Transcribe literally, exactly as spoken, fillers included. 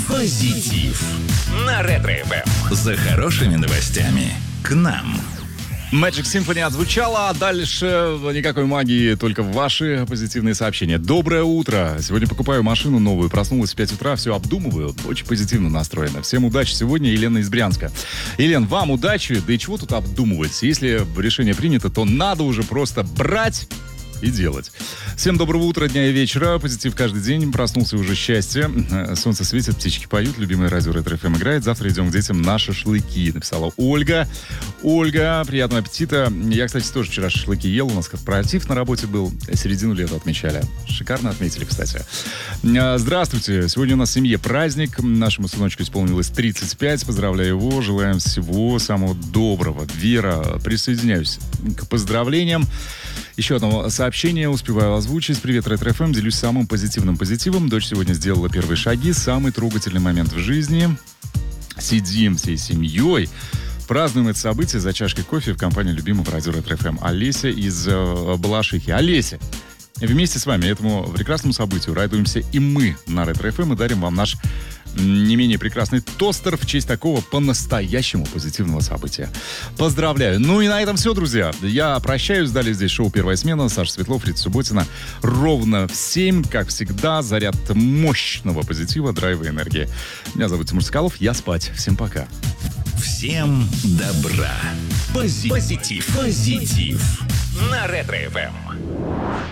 Позитив на Ретро-эф эм. За хорошими новостями к нам. Magic Symphony отзвучала, а дальше никакой магии, только ваши позитивные сообщения. Доброе утро! Сегодня покупаю машину новую, проснулась в пять утра, все обдумываю, очень позитивно настроена. Всем удачи сегодня, Елена из Брянска. Елен, вам удачи, да и чего тут обдумывать? Если решение принято, то надо уже просто брать и делать. Всем доброго утра, дня и вечера. Позитив каждый день. Проснулся уже счастье. Солнце светит, птички поют. Любимое радио Ретро-эф эм играет. Завтра идем к детям на шашлыки. Написала Ольга. Ольга, приятного аппетита. Я, кстати, тоже вчера шашлыки ел. У нас корпоратив на работе был. Середину лета отмечали. Шикарно отметили, кстати. Здравствуйте. Сегодня у нас в семье праздник. Нашему сыночку исполнилось тридцать пять. Поздравляю его. Желаем всего самого доброго. Вера, присоединяюсь к поздравлениям. Еще одно сообщение успеваю озвучить. Привет, Ретро-эф эм. Делюсь самым позитивным позитивом. Дочь сегодня сделала первые шаги. Самый трогательный момент в жизни. Сидим всей семьей. Празднуем это событие за чашкой кофе в компании любимого радио Ретро-эф эм. Олеся из э, Балашихи. Олеся, вместе с вами этому прекрасному событию радуемся и мы на Ретро-эф эм и дарим вам наш не менее прекрасный тостер в честь такого по-настоящему позитивного события. Поздравляю. Ну и на этом все, друзья. Я прощаюсь. Далее здесь шоу «Первая смена». Саша Светлов, Рита Субботина. Ровно в семь, как всегда, заряд мощного позитива, драйва и энергии. Меня зовут Тимур Соколов. Я спать. Всем пока. Всем добра. Позитив. Позитив. Позитив. На Ретро-эф эм.